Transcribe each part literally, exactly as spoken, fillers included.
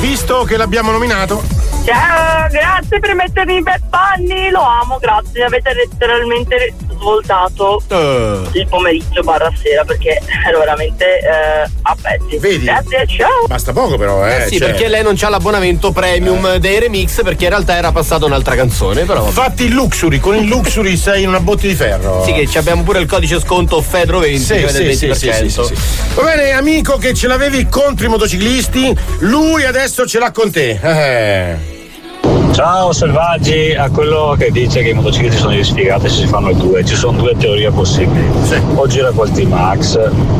visto che l'abbiamo nominato. Ciao, grazie per mettermi in bel panni, lo amo, grazie, mi avete letteralmente svoltato uh. il pomeriggio barra sera perché ero veramente eh, a pezzi. Vedi? Grazie, ciao. Basta poco però, eh. eh sì, cioè. perché lei non c'ha l'abbonamento premium eh. dei remix perché in realtà era passata un'altra canzone, però. Fatti il Luxury, con il Luxury sei in una botte di ferro. Sì, che ci abbiamo pure il codice sconto Fedro venti, sì, che sì, del venti per cento. sì, sì, sì, sì. Va bene, amico che ce l'avevi contro i motociclisti, lui adesso ce l'ha con te. Eh. Ciao selvaggi, a quello che dice che i motociclisti sono gli sfigati se si fanno i due, ci sono due teorie possibili. Sì. O gira col T-Max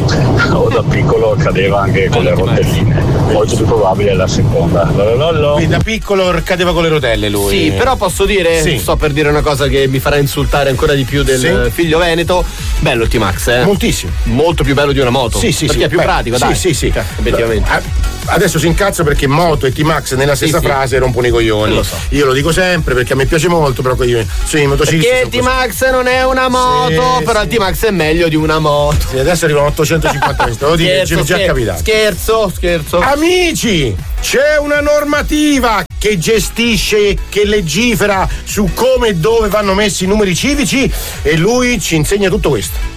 o da piccolo cadeva anche con le rotelline. Oggi più probabile è la seconda. Quindi da piccolo cadeva con le rotelle lui. Sì, però posso dire, sì. sto per dire una cosa che mi farà insultare ancora di più del sì. figlio veneto. Bello il T-Max, eh? Moltissimo. Molto più bello di una moto. Sì, sì, perché sì. è più Beh, pratico, sì, dai. Sì, sì, cioè, effettivamente. Adesso si incazza perché moto e T-Max nella stessa sì, frase sì. rompono i coglioni. Lo so. Io lo dico sempre perché a me piace molto, però io sui motociclisti. Perché il T-Max non è una moto, sì, però sì. il T-Max è meglio di una moto. Sì, adesso arrivano ottocentocinquanta metri. Devo dire, ci è già capitato. Scherzo, scherzo. Amici, c'è una normativa che gestisce, che legifera su come e dove vanno messi i numeri civici e lui ci insegna tutto questo.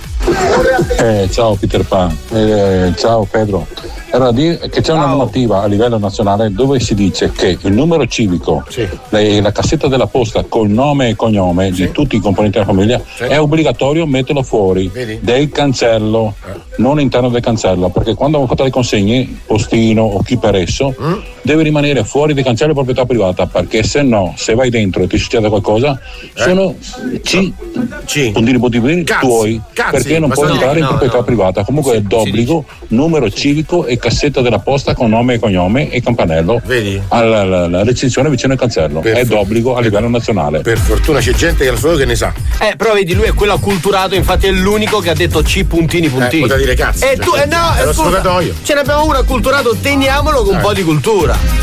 Eh, ciao Peter Pan, eh, ciao Pedro. Era da dire che c'è una normativa a livello nazionale dove si dice che il numero civico sì. e la cassetta della posta col nome e cognome sì. di tutti i componenti della famiglia sì. è obbligatorio metterlo fuori Vedi? del cancello, eh. non all'interno del cancello, perché quando hanno fatto le consegne, postino o chi per esso, mm. deve rimanere fuori del cancello di proprietà privata, perché se no, se vai dentro e ti succede qualcosa, eh. sono C, C. puntini puntini tuoi, Cazzi, perché non puoi no, entrare no, in proprietà no. privata. Comunque sì, è d'obbligo numero civico e cassetta della posta con nome e cognome e campanello Vedi? alla, alla, alla recinzione vicino al cancello. Per è for- d'obbligo a livello nazionale. Per fortuna c'è gente che, solo che ne sa. Eh, però vedi, lui è quello acculturato, infatti è l'unico che ha detto C puntini puntini. Eh, poteva dire cazzo. E tu, eh no, è lo scusa, sfogatoio. ce ne abbiamo uno acculturato, teniamolo con eh. un po' di cultura.